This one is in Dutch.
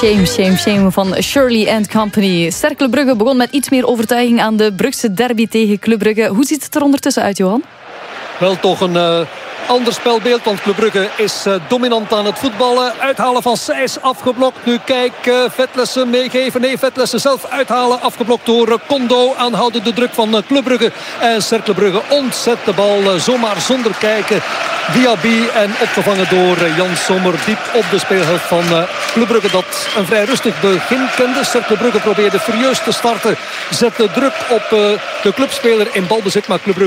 Shame van Shirley and Company. Cercle Brugge begon met iets meer overtuiging aan de Brugse derby tegen Club Brugge. Hoe ziet het er ondertussen uit, Johan? Wel toch een ander spelbeeld, want Club Brugge is dominant aan het voetballen. Uithalen van Sijs afgeblokt. Nu kijk, Vetlessen meegeven. Nee, Vetlessen zelf uithalen. Afgeblokt door Kondo. Aanhouden de druk van Club Brugge. En Cercle Brugge ontzet de bal zomaar zonder kijken. Diaby en opgevangen door Jan Sommer. Diep op de speelhelft van Club Brugge, dat een vrij rustig begin kende. Cercle Brugge probeerde furieus te starten. Zette druk op de clubspeler in balbezit, maar Club Brugge